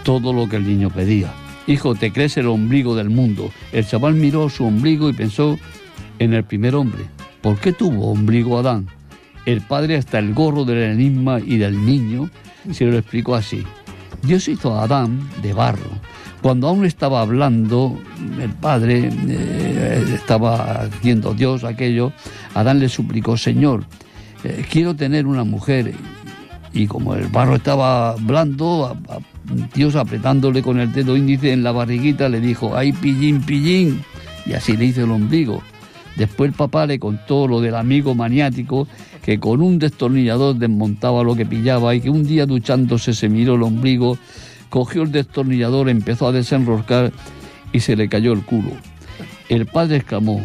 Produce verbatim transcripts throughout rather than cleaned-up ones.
todo lo que el niño pedía. Hijo, te crees el ombligo del mundo. El chaval miró su ombligo y pensó en el primer hombre. ¿Por qué tuvo ombligo Adán? El padre, hasta el gorro del enigma y del niño, se lo explicó así. Dios hizo a Adán de barro. Cuando aún estaba hablando, el padre eh, estaba haciendo Dios aquello, Adán le suplicó, Señor, eh, quiero tener una mujer. Y como el barro estaba blando, a, a, Dios apretándole con el dedo índice en la barriguita, le dijo, ¡ay, pillín, pillín! Y así le hizo el ombligo. Después el papá le contó lo del amigo maniático, que con un destornillador desmontaba lo que pillaba y que un día duchándose se miró el ombligo, cogió el destornillador, empezó a desenroscar y se le cayó el culo. El padre exclamó,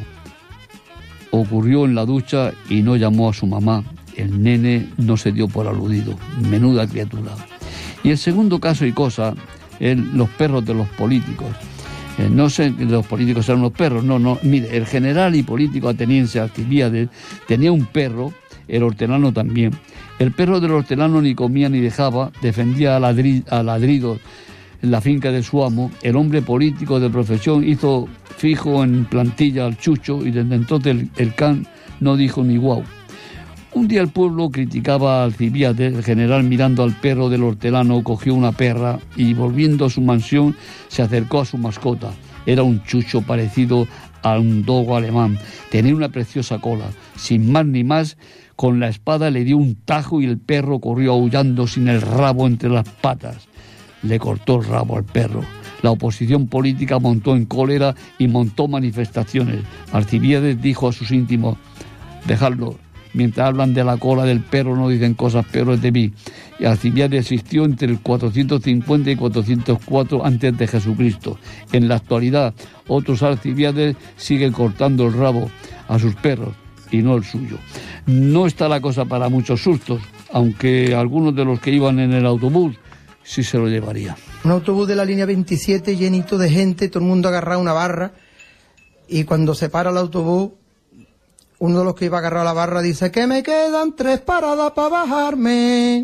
ocurrió en la ducha y no llamó a su mamá. El nene no se dio por aludido. Menuda criatura. Y el segundo caso y cosa, es los perros de los políticos. Eh, no sé que los políticos eran los perros, no, no. Mire, el general y político ateniense Alcibíades tenía un perro, el hortelano también. El perro del hortelano ni comía ni dejaba, defendía a, ladri- a ladridos en la finca de su amo. El hombre político de profesión hizo fijo en plantilla al chucho y desde entonces el, el can no dijo ni guau. Un día el pueblo criticaba a Alcibíades. El general, mirando al perro del hortelano, cogió una perra y, volviendo a su mansión, se acercó a su mascota. Era un chucho parecido a un dogo alemán. Tenía una preciosa cola. Sin más ni más, con la espada le dio un tajo y el perro corrió aullando sin el rabo entre las patas. Le cortó el rabo al perro. La oposición política montó en cólera y montó manifestaciones. Alcibíades dijo a sus íntimos, dejadlo. Mientras hablan de la cola del perro no dicen cosas peores de mí. Y Alcibíades existió entre el cuatrocientos cincuenta y cuatrocientos cuatro antes de Jesucristo. En la actualidad, otros Alcibíades siguen cortando el rabo a sus perros y no el suyo. No está la cosa para muchos sustos, aunque algunos de los que iban en el autobús sí se lo llevarían. Un autobús de la línea veintisiete llenito de gente, todo el mundo agarrado a una barra, y cuando se para el autobús, uno de los que iba agarrado a la barra dice que me quedan tres paradas para bajarme.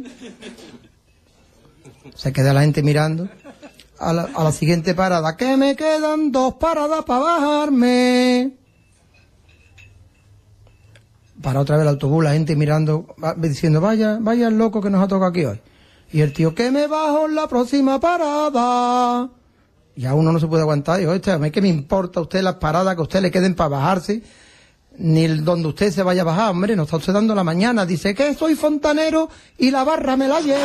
Se queda la gente mirando. A la, a la siguiente parada, que me quedan dos paradas para bajarme. Para otra vez el autobús, la gente mirando, diciendo, vaya, vaya el loco que nos ha tocado aquí hoy. Y el tío, que me bajo en la próxima parada. Y a uno no se puede aguantar. Digo, este, a mí que me importa a usted las paradas que a usted le queden para bajarse, ni el donde usted se vaya a bajar, hombre, no está usted dando la mañana. Dice que soy fontanero y la barra me la llevo.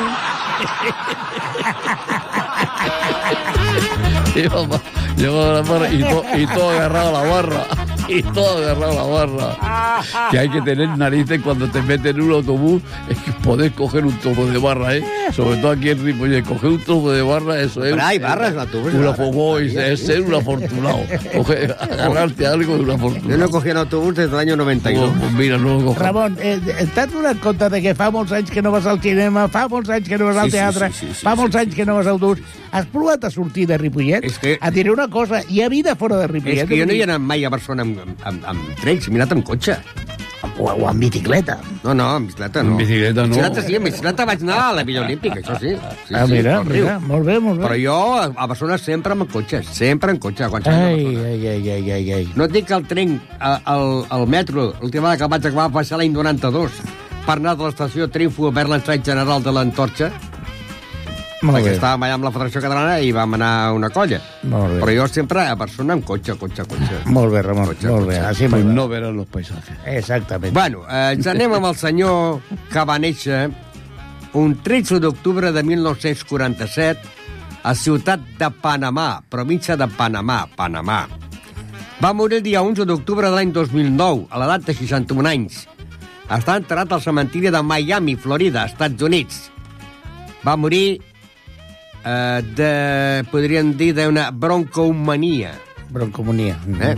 Llegó a la barra y, to, y todo agarrado a la barra. Y todo agarrado a la barra. Que hay que tener narices cuando te meten en un autobús, es que poder coger un trozo de barra, ¿eh? Sobre todo aquí en Ripollet, coger un trozo de barra, eso es. Pero hay barras en el autobús. Una fogó, es ser un afortunado. Coger, agarrarte algo de un afortunado. Yo no cogí el autobús desde el año noventa y dos. Pues mira, no lo cogí. Ramon, eh, t'has donat compte de que fa molts anys que no vas al cinema, fa molts anys que no vas al Sí, sí, teatre, sí, sí, sí, fa molts sí, anys que no vas a autobús. Has provat a sortir de Ripollet? És que- A dir una cosa, hi ha vida fora de Ripollet. És que jo no hi he anat mai a Barcelona amb, amb, amb, amb trens, m'he anat amb cotxe. O, o amb bicicleta. No, no, amb bicicleta no. Amb bicicleta no. Amb bicicleta sí, amb bicicleta vaig anar a la Villa Olímpica, això sí. sí Ah, mira, sí, mira, molt bé, molt bé. Però jo a a Barcelona sempre amb cotxe, sempre en cotxe, quan salgo a Ai, Barcelona. ai, ai, ai, ai, ai. No et dic que el tren, a- el, el metro, l'última vegada que el vaig acabar va ser l'any noranta-dos, per anar de l'estació Trinfo a veure l'entrany general de l'Antorxa, Molt perquè bé. estàvem allà amb la Federació Catalana i vam anar a una colla. Molt bé. Però jo sempre a Barcelona amb cotxe, cotxe, cotxe. Molt bé, Ramon, Cotxe, molt bé. cotxe. Així Pues m'agrada. no verán los paisajes. Exactament. Bueno, eh, ens anem amb el senyor que va néixer un tretze d'octubre de mil nou-cents quaranta-set a ciutat de Panamà, província de Panamà, Panamà. Va morir el dia onze d'octubre de l'any dos mil nou, a l'edat de seixanta-un anys. Està enterrat al cementiri de Miami, Florida, Estats Units. Va morir eh, de, podríem dir, d'una broncomania. Broncomonia. Eh?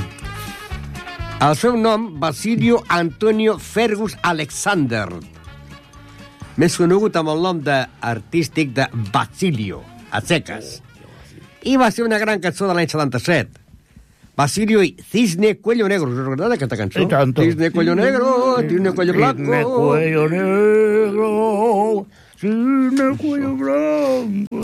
El seu nom, Basilio Antonio Fergus Alexander, més conegut amb el nom de artístic de Basilio, a seques. I va ser una gran cançó de l'any setanta-set. Basilio y Cisne Cuello Negro. ¿Us recordeu d'aquesta cançó? I tanto. Cisne Cuello Negro, Cisne Cuello Blanco. Cisne cuello negro, cisne cuello blanco.